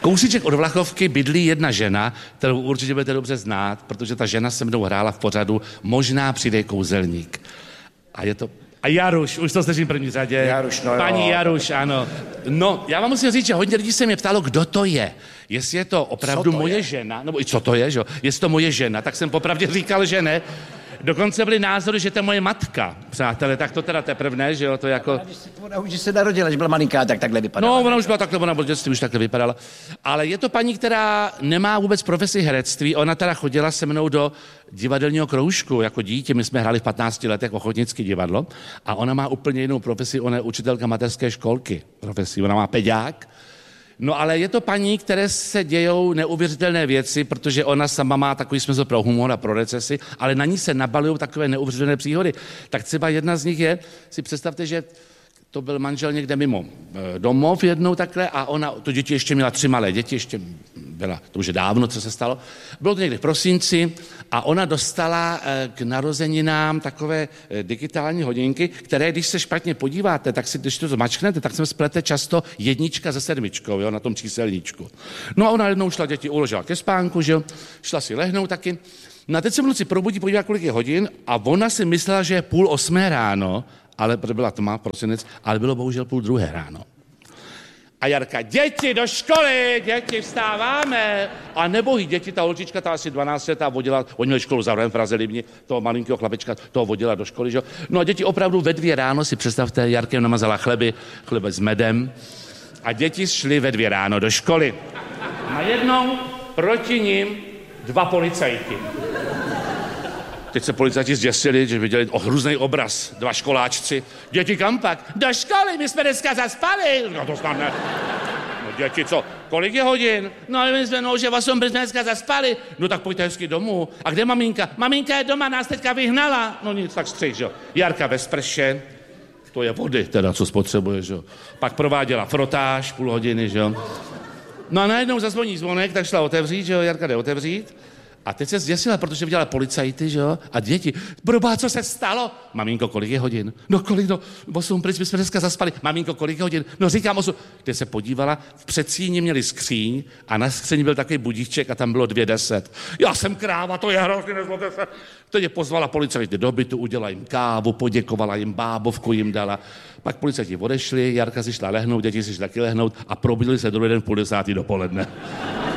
Kousíček od Vlachovky bydlí jedna žena, kterou určitě budete dobře znát, protože ta žena se mnou hrála v pořadu Možná přijde kouzelník. A Jaruš, už to slyším v první řadě. Jaruš, no Paní jo. Jaruš, ano. No, já vám musím říct, že hodně lidí se mě ptalo, kdo to je. Jestli je to opravdu moje žena, nebo i co to je, že jo? Jestli to moje žena, tak jsem popravdě říkal, že ne. Dokonce byly názory, že to je moje matka. Přátelé, tak to teda teprve ne, že jo, to jako... Ona už se narodila, že byla malinká, tak takhle vypadala. No, ona už byla takhle, ona v dětství už takhle vypadala. Ale je to paní, která nemá vůbec profesi herectví. Ona teda chodila se mnou do divadelního kroužku jako dítě. My jsme hráli v 15 letech ochotnické divadlo. A ona má úplně jinou profesi. Ona je učitelka mateřské školky. Profesi. Ona má peďák. No ale je to paní, které se dějou neuvěřitelné věci, protože ona sama má takový smysl pro humor a pro recesi, ale na ní se nabalují takové neuvěřitelné příhody. Tak třeba jedna z nich je, si představte, že to byl manžel někde mimo domov jednou takhle a ona, to děti ještě měla 3 malé děti, ještě byla, to už je dávno, co se stalo. Bylo to někde v prosinci a ona dostala k narozeninám takové digitální hodinky, které, když se špatně podíváte, tak si, když to zmačknete, tak se splete často 1 se 7, jo, na tom číselníčku. No a ona jednou šla děti, uložila ke spánku, že jo, šla si lehnout taky. No a teď se v noci probudí, podívá, kolik je hodin a ona si myslela, že je 7:30 ráno, ale byla tma, prosinec, ale bylo bohužel 2:30 ráno. A Jarka, děti do školy, děti, vstáváme. A nebohý děti, ta holčička, ta asi 12letá vodila, oni měli školu zavřen v Praze Livni, toho malinkého chlapečka, toho vodila do školy, že? No a děti opravdu ve 2 ráno, si představte, Jarka jim namazala chleby s medem a děti šly ve 2 ráno do školy. Najednou proti nim 2 policajti. Teď se policajti zděsili, že viděli hrůzný obraz. 2 školáčci. Děti, kam pak? Do školy, my jsme dneska zaspali. No to snad ne. No děti, co? Kolik je hodin? No ale my jsme, že 8 jsme dneska zaspali. No tak pojďte hezky domů. A kde maminka? Maminka je doma, nás teďka vyhnala. No nic, tak střih, že jo. Jarka ve sprše. To je vody teda, co spotřebuje, že jo. Pak prováděla frotáž, 0,5 hodiny, že jo. No a najednou zazvoní zvonek, tak šla otevřít, že jo, Jarka jde otevřít. A teď se zděsila, protože viděla policajty, že jo, a děti. Probá, co se stalo? Maminko, kolik je hodin? No kolik, no 8, proč jsme dneska zaspali? Maminko, kolik je hodin? No říkám 8. Kde se podívala, v předsíni měli skříň a na skříni byl takový budíček a tam bylo 2:10. Já jsem kráva, to je hrozně, nezlobte se. Teď je pozvala policajty do bytu, udělala jim kávu, poděkovala jim, bábovku jim dala. Pak policajti odešli, Jarka si šla lehnout, děti si šla taky lehnout a probudili se druhý den v 9:30 dopoledne.